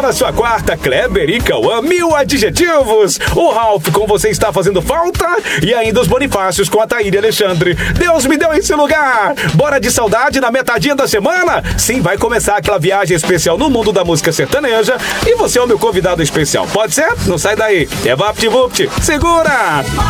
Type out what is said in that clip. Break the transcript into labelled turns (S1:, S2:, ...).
S1: para sua quarta, Kleber e Cauã, 1000 adjetivos. O Ralph com Você Está Fazendo Falta e ainda os Bonifácios com a Taíde e Alexandre. Deus me deu esse lugar. Bora de saudade na metadinha da semana? Sim, vai começar aquela viagem especial no mundo da música sertaneja e você é o meu convidado especial. Pode ser? Não sai daí. É VaptVupt. Segura!